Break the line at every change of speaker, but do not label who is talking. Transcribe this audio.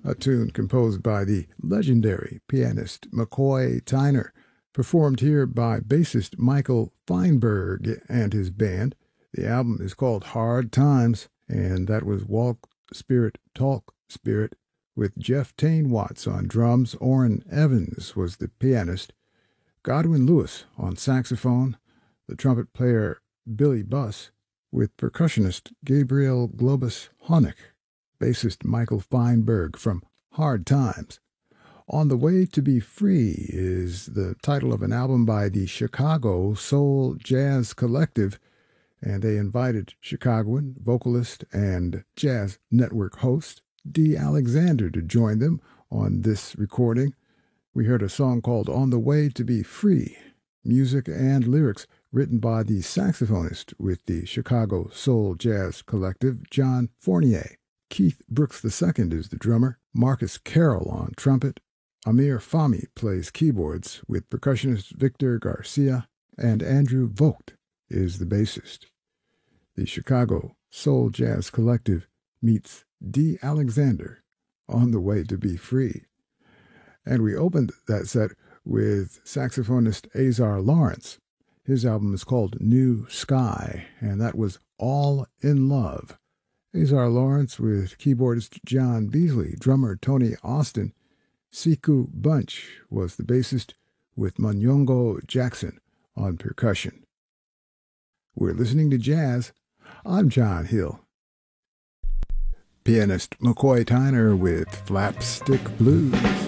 a tune composed by the legendary pianist McCoy Tyner, performed here by bassist Michael Feinberg and his band. The album is called Hard Times, and that was Walk Spirit, Talk Spirit, with Jeff Tain Watts on drums. Orrin Evans was the pianist. Godwin Lewis on saxophone, the trumpet player Billy Buss, with percussionist Gabriel Globus Honeck, bassist Michael Feinberg from Hard Times. On the Way to Be Free is the title of an album by the Chicago Soul Jazz Collective, and they invited Chicagoan vocalist and Jazz Network host Dee Alexander to join them on this recording. We heard a song called On the Way to Be Free, music and lyrics written by the saxophonist with the Chicago Soul Jazz Collective, John Fournier. Keith Brooks II is the drummer, Marcus Carroll on trumpet, Amir Fahmy plays keyboards with percussionist Victor Garcia, and Andrew Vogt is the bassist. The Chicago Soul Jazz Collective meets Dee Alexander on The Way to Be Free. And we opened that set with saxophonist Azar Lawrence. His album is called New Sky, and that was All in Love. Azar Lawrence with keyboardist John Beasley, drummer Tony Austin. Siku Bunch was the bassist with Manyongo Jackson on percussion. We're listening to jazz. I'm John Hill. Pianist McCoy Tyner with Flapstick Blues.